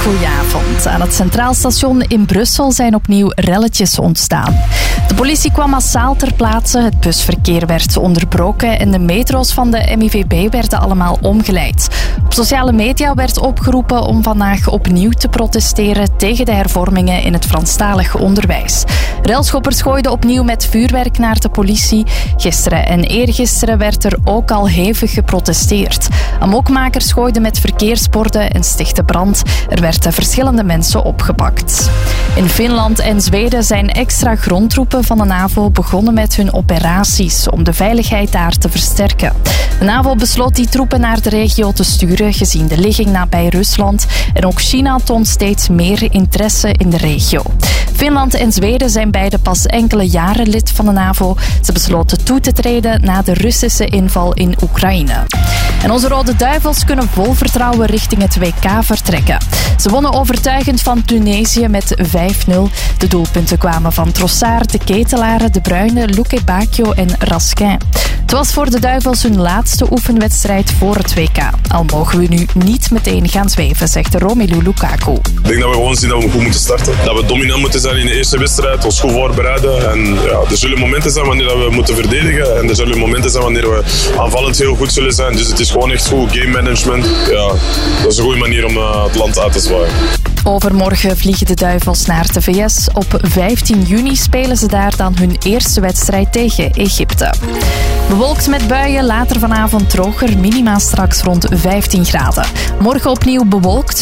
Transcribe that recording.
Goedenavond. Aan het Centraal Station in Brussel zijn opnieuw relletjes ontstaan. De politie kwam massaal ter plaatse, het busverkeer werd onderbroken en de metro's van de MIVB werden allemaal omgeleid. Op sociale media werd opgeroepen om vandaag opnieuw te protesteren tegen de hervormingen in het Franstalig onderwijs. Relschoppers gooiden opnieuw met vuurwerk naar de politie. Gisteren en eergisteren werd er ook al hevig geprotesteerd. Amokmakers gooiden met verkeersborden en stichtten brand. Er werden verschillende mensen opgepakt. In Finland en Zweden zijn extra grondtroepen van de NAVO begonnen met hun operaties om de veiligheid daar te versterken. De NAVO besloot die troepen naar de regio te sturen, gezien de ligging nabij Rusland. En ook China toont steeds meer interesse in de regio. Finland en Zweden zijn beide pas enkele jaren lid van de NAVO. Ze besloten toe te treden na de Russische inval in Oekraïne. En onze Rode Duivels kunnen vol vertrouwen richting het WK vertrekken. Ze wonnen overtuigend van Tunesië met 5-0. De doelpunten kwamen van Trossard, De Ketelaere, De Bruyne, Luque Bacchio en Raskin. Het was voor de Duivels hun laatste oefenwedstrijd voor het WK. Al mogen we nu niet meteen gaan zweven, zegt Romelu Lukaku. Ik denk dat we gewoon zien dat we goed moeten starten. Dat we dominant moeten zijn in de eerste wedstrijd, ons goed voorbereiden. En ja, er zullen momenten zijn wanneer we moeten verdedigen. En er zullen momenten zijn wanneer we aanvallend heel goed zullen zijn. Dus het is gewoon echt goed game management. Ja, dat is een goede manier om het land uit te zwaaien. Overmorgen vliegen de Duivels naar de VS. Op 15 juni spelen ze daar dan hun eerste wedstrijd tegen Egypte. Bewolkt met buien, later vanavond droger, minima straks rond 15 graden. Morgen opnieuw bewolkt,